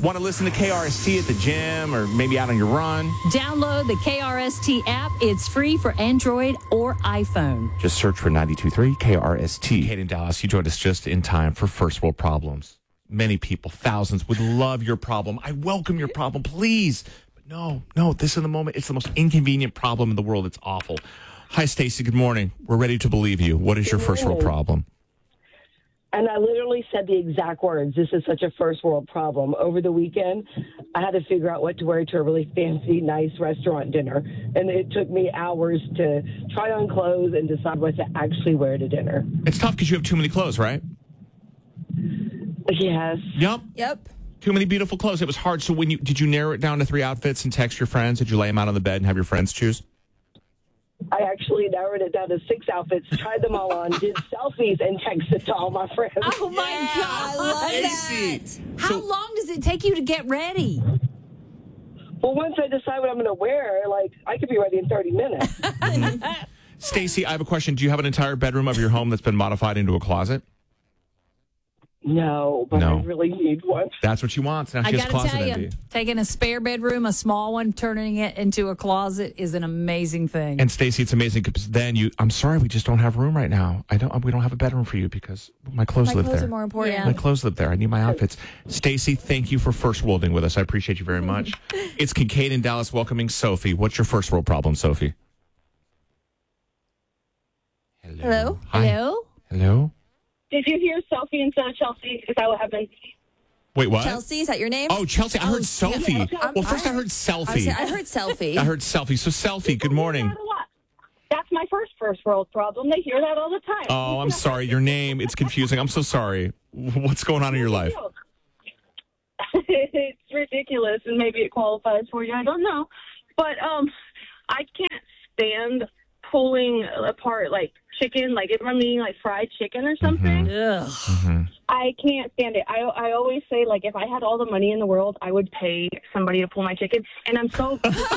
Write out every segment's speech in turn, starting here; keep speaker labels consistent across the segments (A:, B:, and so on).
A: Want to listen to KRST at the gym or maybe out on your run?
B: Download the KRST app. It's free for Android or iPhone.
A: Just search for 92.3 KRST. Kate in Dallas, you joined us just in time for First World Problems. Many people, thousands, would love your problem. I welcome your problem, please. But no, this is the moment. It's the most inconvenient problem in the world. It's awful. Hi, Stacy. Good morning. We're ready to believe you. What is your first world problem?
C: And I literally said the exact words. This is such a first world problem. Over the weekend, I had to figure out what to wear to a really fancy, nice restaurant dinner. And it took me hours to try on clothes and decide what to actually wear to dinner.
A: It's tough because you have too many clothes, right?
C: Yes.
D: Yep.
A: Too many beautiful clothes. It was hard. So did you narrow it down to 3 outfits and text your friends? Did you lay them out on the bed and have your friends choose?
C: I actually narrowed it down to 6 outfits, tried them all on, did selfies, and texted to all my friends.
B: Oh, my God.
D: I love
A: Casey.
D: that.
B: How long does it take you to get ready?
C: Well, once I decide what I'm going to wear, I could be ready in 30 minutes.
A: Stacy, I have a question. Do you have an entire bedroom of your home that's been modified into a closet?
C: No, but
A: No.
C: I really need one.
A: That's what she wants. Now
B: I
A: she has
B: got to
A: closet
B: tell
A: envy.
B: you, taking a spare bedroom, a small one, turning it into a closet is an amazing thing.
A: And Stacy, it's amazing because then I'm sorry, we just don't have room right now. We don't have a bedroom for you because my clothes
D: My
A: live
D: clothes
A: there.
D: are more important.
B: Yeah.
A: My clothes live there. I need my outfits. Stacy, thank you for first worlding with us. I appreciate you very much. It's Kincaid in Dallas welcoming Sophie. What's your first world problem, Sophie?
D: Hello?
A: Hi.
B: Hello?
A: Hello?
E: Did you hear Sophie instead of Chelsea? Is that what happened?
A: Wait, what?
D: Chelsea, is that your name?
A: Oh, Chelsea. I heard Sophie. Well, first I heard
D: I
A: selfie.
D: heard selfie.
A: I heard selfie. So selfie, good morning.
E: That's my first world problem. They hear that all the time.
A: Oh, I'm sorry. Your name, it's confusing. I'm so sorry. What's going on in your life?
E: It's ridiculous, and maybe it qualifies for you. I don't know. But I can't stand pulling apart, chicken, if I'm eating, fried chicken or something.
B: Ugh.
E: I can't stand it. I always say, if I had all the money in the world, I would pay somebody to pull my chicken. And I'm so...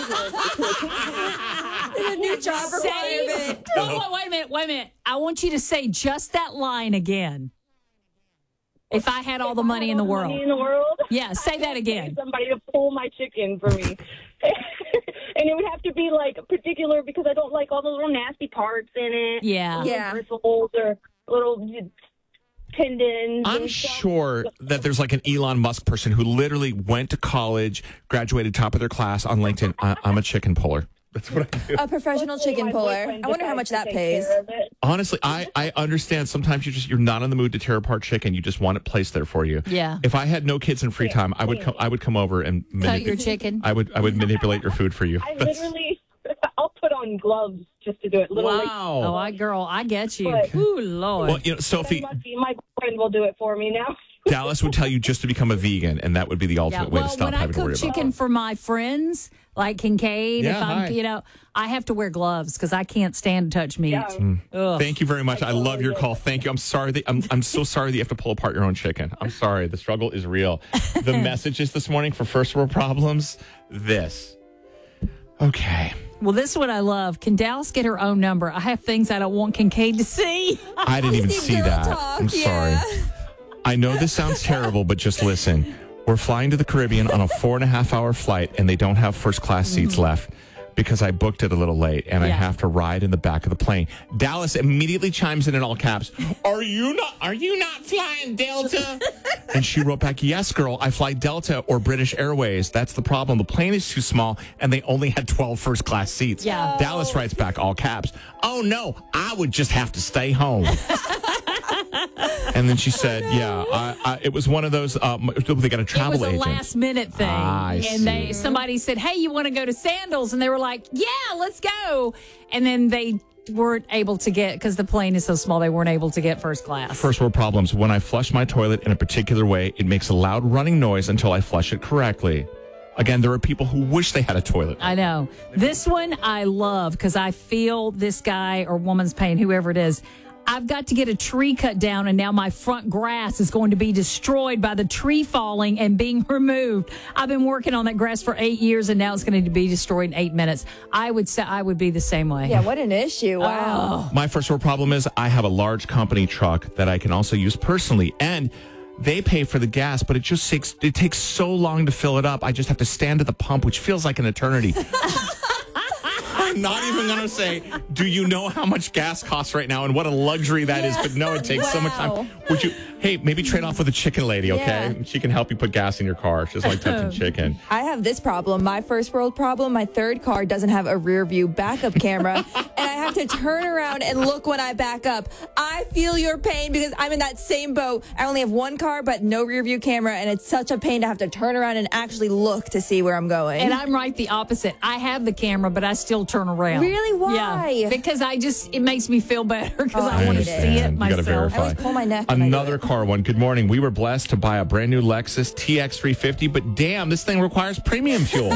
D: A new job requirement.
B: Wait a minute. I want you to say just that line again. If I had all the money in the world.
E: Money in the world?
B: Yeah, say that again.
E: Somebody to pull my chicken for me. And it would have to be particular because I don't like all the little nasty parts in it.
B: Yeah.
D: Yeah.
E: Bristles or little tendons.
A: I'm
E: and stuff.
A: sure that there's an Elon Musk person who literally went to college, graduated top of their class on LinkedIn. I'm a chicken puller. That's what I do.
D: A professional chicken
E: My
D: puller.
E: boyfriend
D: I wonder how much
E: decides
D: that
E: to take
D: pays.
E: care of it.
A: Honestly, I understand sometimes you're not in the mood to tear apart chicken. You just want it placed there for you.
B: Yeah.
A: If I had no kids and free time, I would come over and
B: Cut your chicken.
A: I would manipulate your food for you.
E: I'll put on gloves just to do it. Literally.
A: Wow.
B: I get you.
E: But-
B: Ooh, Lord.
A: Well, Sophie,
E: My boyfriend will do it for me now.
A: Dallas would tell you just to become a vegan, and that would be the ultimate way to stop
B: when I
A: having to worry
B: cook
A: about
B: chicken for my friends, like Kincaid,
A: Yeah,
B: if I'm,
A: hi.
B: I have to wear gloves because I can't stand to touch meat.
E: Yeah.
B: Ugh.
A: Thank you very much. I love your call. Thank you. I'm sorry. I'm so sorry that you have to pull apart your own chicken. I'm sorry. The struggle is real. The messages this morning for first world problems. This. Okay.
B: Well, this is what I love. Can Dallas get her own number? I have things I don't want Kincaid to see.
A: I didn't even
D: Need
A: see
D: girl
A: that.
D: talk,
A: I'm sorry.
D: yeah.
A: I know this sounds terrible, but just listen. We're flying to the Caribbean on a 4.5-hour flight, and they don't have first class seats left because I booked it a little late, and I
B: Yeah.
A: have to ride in the back of the plane. Dallas immediately chimes in all caps. Are you not flying Delta? And she wrote back, yes, girl, I fly Delta or British Airways. That's the problem. The plane is too small, and they only had 12 first class seats.
B: Yeah.
A: Dallas writes back, all caps. Oh, no, I would just have to stay home. And then she said, yeah, it was one of those, they got a travel
B: It was a
A: agent.
B: last minute thing.
A: I
B: and
A: see.
B: somebody said, hey, you want to go to Sandals? And they were like, yeah, let's go. And then they weren't able to get, because the plane is so small, they weren't able to get first class.
A: First world problems. When I flush my toilet in a particular way, it makes a loud running noise until I flush it correctly. Again, there are people who wish they had a toilet.
B: I know. This one I love because I feel this guy or woman's pain, whoever it is. I've got to get a tree cut down, and now my front grass is going to be destroyed by the tree falling and being removed. I've been working on that grass for 8 years, and now it's going to be destroyed in 8 minutes. I would say I would be the same way.
D: Yeah, what an issue. Wow.
A: My first world problem is I have a large company truck that I can also use personally. And They pay for the gas, but it takes so long to fill it up. I just have to stand at the pump, which feels like an eternity. I'm not even going to say, do you know how much gas costs right now and what a luxury that is? But no, it takes so much time. Would you, maybe trade off with a chicken lady, okay?
D: Yeah.
A: She can help you put gas in your car. She doesn't like touching chicken.
D: I have this problem. My first world problem, my third car doesn't have a rear view backup camera, and I have to turn around and look when I back up. I feel your pain because I'm in that same boat. I only have one car, but no rear view camera, and it's such a pain to have to turn around and actually look to see where I'm going.
B: And I'm right the opposite. I have the camera, but I still turn around.
D: Really? Why?
B: Yeah, because it makes me feel better because I want to see it
A: You
B: myself.
A: got to verify.
D: I always pull my neck when I do
A: Another
D: it.
A: car one. Good morning. We were blessed to buy a brand new Lexus TX350, but damn, this thing requires premium fuel.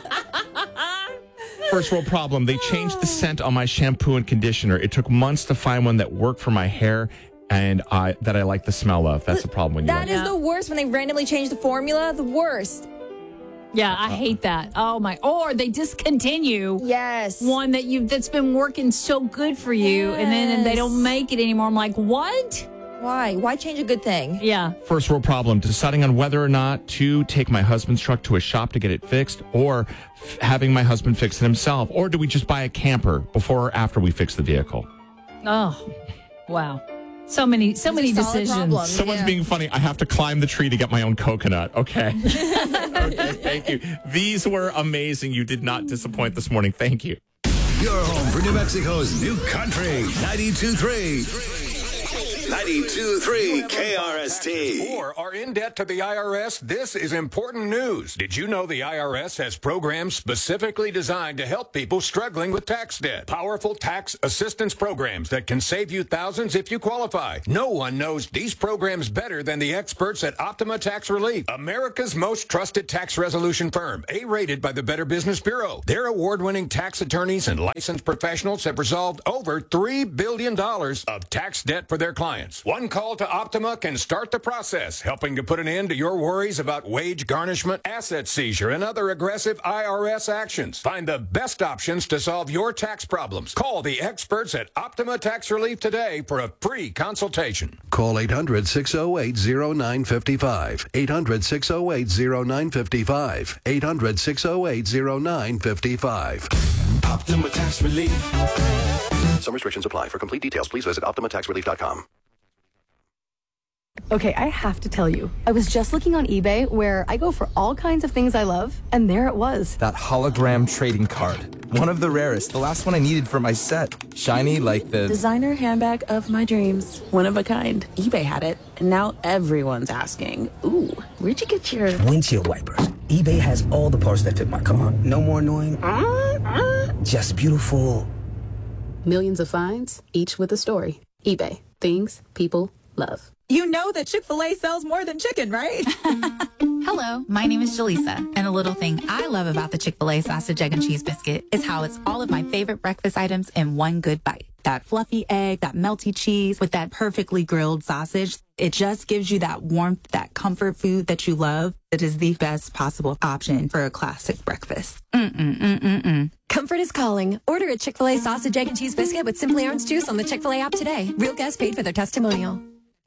A: First world problem. They changed the scent on my shampoo and conditioner. It took months to find one that worked for my hair and that I like the smell of. That's the problem when you
D: That is the worst when they randomly change the formula. The worst.
B: Yeah, I hate that. Oh my! Or they discontinue
D: Yes.
B: one that's been working so good for you, and then they don't make it anymore. I'm like, what?
D: Why? Why change a good thing?
B: Yeah.
A: First world problem, deciding on whether or not to take my husband's truck to a shop to get it fixed or having my husband fix it himself. Or do we just buy a camper before or after we fix the vehicle?
B: Oh, wow. So many
D: solid
B: decisions.
D: problems.
A: Someone's
D: Yeah.
A: being funny. I have to climb the tree to get my own coconut. Okay. Okay, thank you. These were amazing. You did not disappoint this morning. Thank you.
F: Your home for New Mexico's new country. 92.3. 92.3 KRST.
G: Or are in debt to the IRS? This is important news. Did you know the IRS has programs specifically designed to help people struggling with tax debt? Powerful tax assistance programs that can save you thousands if you qualify. No one knows these programs better than the experts at Optima Tax Relief, America's most trusted tax resolution firm, A-rated by the Better Business Bureau. Their award-winning tax attorneys and licensed professionals have resolved over $3 billion of tax debt for their clients. One call to Optima can start the process, helping to put an end to your worries about wage garnishment, asset seizure, and other aggressive IRS actions. Find the best options to solve your tax problems. Call the experts at Optima Tax Relief today for a free consultation.
F: Call 800-608-0955. 800-608-0955. 800-608-0955.
H: Optima Tax Relief.
F: Some restrictions apply. For complete details, please visit OptimaTaxRelief.com.
I: Okay, I have to tell you, I was just looking on eBay where I go for all kinds of things I love, and there it was.
J: That hologram trading card. One of the rarest. The last one I needed for my set. Shiny like the...
K: Designer handbag of my dreams. One of a kind. eBay had it, and now everyone's asking, ooh, where'd you get your...
L: Windshield wipers. eBay has all the parts that fit my car. No more annoying. Just beautiful.
K: Millions of finds, each with a story. eBay. Things people love.
M: You know that Chick-fil-A sells more than chicken, right?
N: Hello, my name is Jaleesa, and a little thing I love about the Chick-fil-A sausage, egg, and cheese biscuit is how it's all of my favorite breakfast items in one good bite. That fluffy egg, that melty cheese with that perfectly grilled sausage. It just gives you that warmth, that comfort food that you love. It is the best possible option for a classic breakfast.
O: Comfort is calling. Order a Chick-fil-A sausage, egg, and cheese biscuit with Simply Orange Juice on the Chick-fil-A app today. Real guests paid for their testimonial.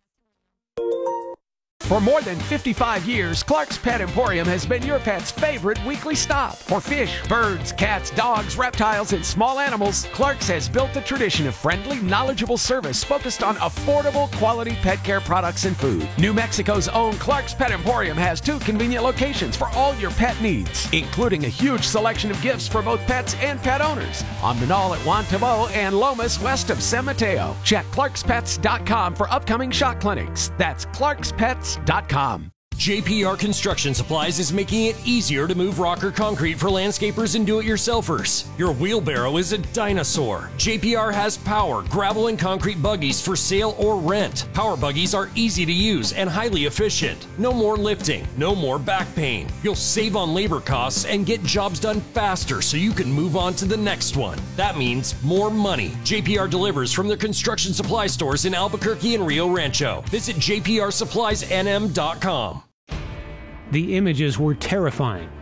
P: For more than 55 years, Clark's Pet Emporium has been your pet's favorite weekly stop. For fish, birds, cats, dogs, reptiles, and small animals, Clark's has built the tradition of friendly, knowledgeable service focused on affordable, quality pet care products and food. New Mexico's own Clark's Pet Emporium has 2 convenient locations for all your pet needs, including a huge selection of gifts for both pets and pet owners. On Manal at Juan Tabo and Lomas west of San Mateo. Check clarkspets.com for upcoming shock clinics. That's clarkspets.com.
Q: JPR Construction Supplies is making it easier to move rock or concrete for landscapers and do-it-yourselfers. Your wheelbarrow is a dinosaur. JPR has power, gravel, and concrete buggies for sale or rent. Power buggies are easy to use and highly efficient. No more lifting, no more back pain. You'll save on labor costs and get jobs done faster so you can move on to the next one. That means more money. JPR delivers from their construction supply stores in Albuquerque and Rio Rancho. Visit jprsuppliesnm.com.
R: The images were terrifying.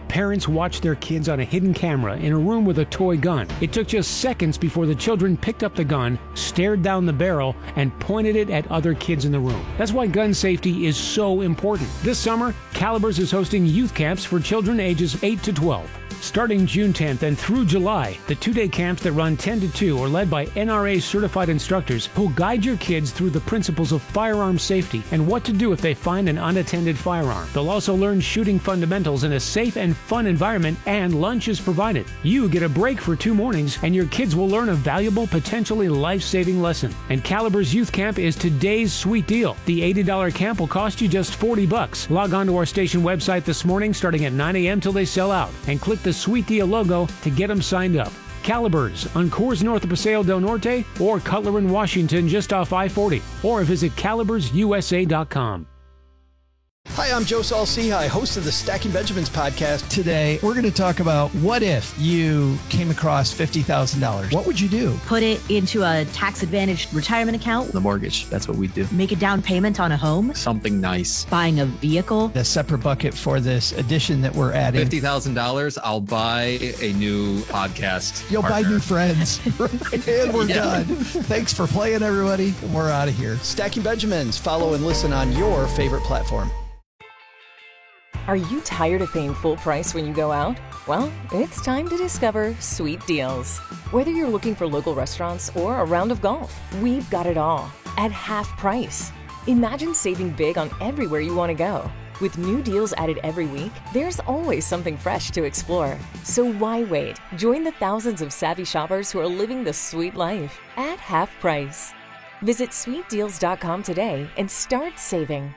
R: parents watched their kids on a hidden camera in a room with a toy gun. It took just seconds before the children picked up the gun, stared down the barrel, and pointed it at other kids in the room. That's why gun safety is so important. This summer, Calibers is hosting youth camps for children ages 8 to 12. Starting June 10th and through July, the 2-day camps that run 10 to 2 are led by NRA-certified instructors who'll guide your kids through the principles of firearm safety and what to do if they find an unattended firearm. They'll also learn shooting fundamentals in a safe and fun environment, and lunch is provided. You get a break for 2 mornings, and your kids will learn a valuable, potentially life-saving lesson. And Calibers Youth Camp is today's sweet deal. The $80 camp will cost you just $40. Log on to our station website this morning starting at 9 a.m. till they sell out, and click the Sweet Deal logo to get them signed up. Calibers on Coors north of Paseo del Norte or Cutler in Washington just off I-40, or visit calibersusa.com.
S: Hi, I'm Joe Saul-Sehy, host of the Stacking Benjamins podcast.
T: Today, we're going to talk about what if you came across $50,000. What would you do?
U: Put it into a tax-advantaged retirement account.
T: The mortgage, that's what we do.
U: Make a down payment on a home.
T: Something nice.
U: Buying a vehicle.
T: The separate bucket for this addition that we're adding.
V: $50,000, I'll buy a new podcast.
T: You'll
V: partner.
T: buy new friends. And we're done. Thanks for playing, everybody. And we're out of here.
S: Stacking Benjamins. Follow and listen on your favorite platform.
W: Are you tired of paying full price when you go out? Well, it's time to discover Sweet Deals. Whether you're looking for local restaurants or a round of golf, we've got it all at half price. Imagine saving big on everywhere you want to go. With new deals added every week, there's always something fresh to explore. So why wait? Join the thousands of savvy shoppers who are living the sweet life at half price. Visit sweetdeals.com today and start saving.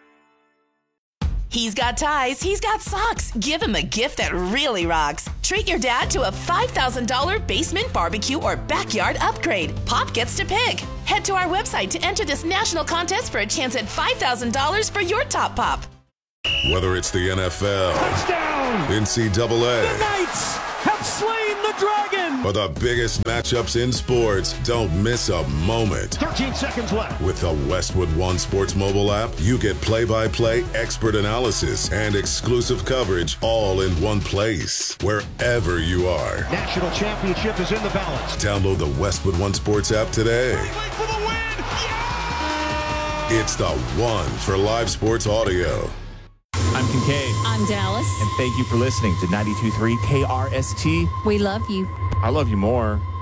X: He's got ties, he's got socks. Give him a gift that really rocks. Treat your dad to a $5,000 basement barbecue or backyard upgrade. Pop gets to pick. Head to our website to enter this national contest for a chance at $5,000 for your top pop.
Y: Whether it's the NFL,
Z: touchdown,
Y: NCAA,
Z: the Knights have slain the dragon,
Y: or the biggest matchups in sports, don't miss a moment.
Z: 13 seconds left.
Y: With the Westwood One Sports mobile app, you get play-by-play expert analysis and exclusive coverage all in one place, wherever you are.
Z: National championship is in the balance.
Y: Download the Westwood One Sports app today.
Z: For the win. Yeah!
Y: It's the one for live sports audio.
A: I'm Kincaid.
B: I'm Dallas.
A: And thank you for listening to 92.3 KRST.
B: We love you.
A: I love you more.